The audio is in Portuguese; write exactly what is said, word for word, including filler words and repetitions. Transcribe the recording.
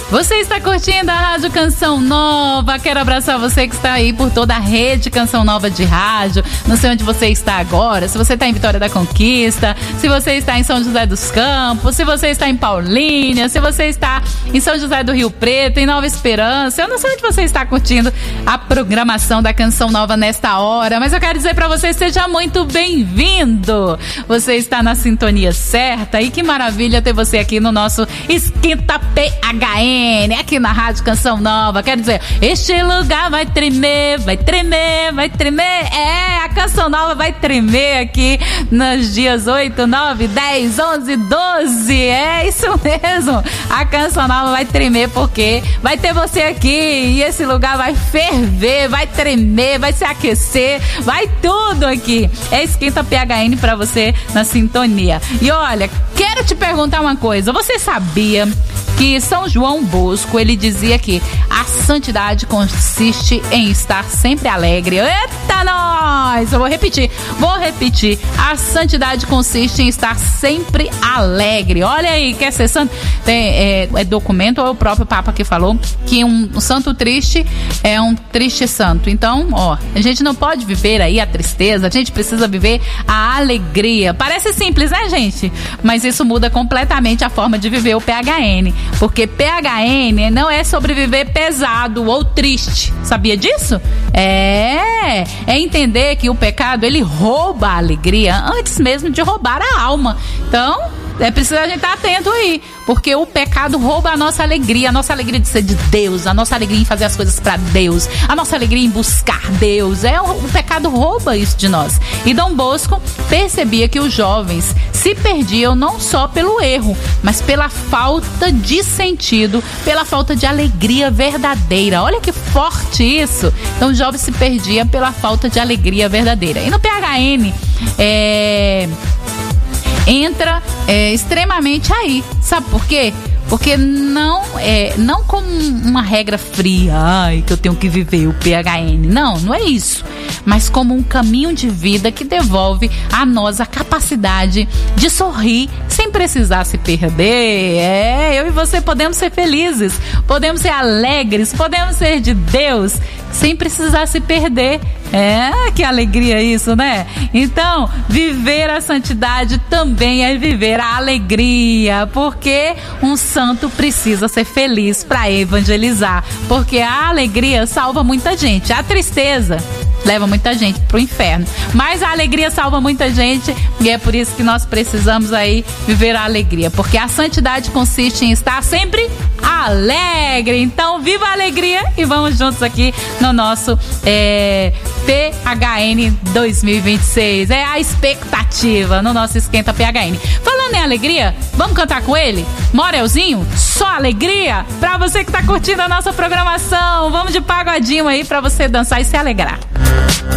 Você está curtindo a Rádio Canção Nova. Quero abraçar você que está aí por toda a rede Canção Nova de rádio. Não sei onde você está agora, se você está em Vitória da Conquista, se você está em São José dos Campos, se você está em Paulínia, se você está em São José do Rio Preto, em Nova Esperança. Eu não sei onde você está curtindo a programação da Canção Nova nesta hora, mas eu quero dizer para você, seja muito bem-vindo. Você está na sintonia certa e que maravilha ter você aqui no nosso Esquenta P H N, aqui na Rádio Canção Nova. Quero dizer, este lugar vai tremer, vai tremer, vai tremer. É, a Canção Nova vai tremer aqui nos dias oito, nove, dez, onze, doze. É isso mesmo. A Canção Nova vai tremer porque vai ter você aqui e esse lugar vai ferver, vai tremer, vai se aquecer, vai tudo aqui. É Esquenta P H N pra você na sintonia. E olha, quero te perguntar uma coisa. Você sabia que São João Bosco, ele dizia que a santidade consiste em estar sempre alegre? Eita nós! Eu vou repetir, vou repetir. A santidade consiste em estar sempre alegre. Olha aí, quer ser santo? Tem, é, é documento, ou é o próprio Papa que falou que um, um santo triste é um triste santo. Então, ó, a gente não pode viver aí a tristeza, a gente precisa viver a alegria. Parece simples, né, gente? Mas isso muda completamente a forma de viver o P H N. Porque P H N não é sobre viver pesado ou triste. Sabia disso? É, é entender que o pecado, ele rouba a alegria antes mesmo de roubar a alma. Então, é preciso a gente estar atento aí, porque o pecado rouba a nossa alegria, a nossa alegria de ser de Deus, a nossa alegria em fazer as coisas para Deus, a nossa alegria em buscar Deus. É, o, o pecado rouba isso de nós. E Dom Bosco percebia que os jovens se perdiam não só pelo erro, mas pela falta de sentido, pela falta de alegria verdadeira. Olha que forte isso. Então os jovens se perdiam pela falta de alegria verdadeira. E no P H N, é... entra é, extremamente aí. Sabe por quê? Porque não é não como uma regra fria, ai, que eu tenho que viver o P H N. Não, não é isso. Mas como um caminho de vida que devolve a nós a capacidade de sorrir sem precisar se perder. É, eu e você podemos ser felizes, podemos ser alegres, podemos ser de Deus sem precisar se perder. É, que alegria isso, né? Então, viver a santidade também é viver a alegria, porque um santo precisa ser feliz para evangelizar, porque a alegria salva muita gente, a tristeza leva muita gente pro inferno, mas a alegria salva muita gente e é por isso que nós precisamos aí viver a alegria, porque a santidade consiste em estar sempre alegre. Então viva a alegria e vamos juntos aqui no nosso é, P H N dois mil e vinte e seis. É a expectativa no nosso Esquenta P H N. Falando em alegria, vamos cantar com ele? Morelzinho, só alegria? Pra você que tá curtindo a nossa programação, vamos de pagodinho aí pra você dançar e se alegrar.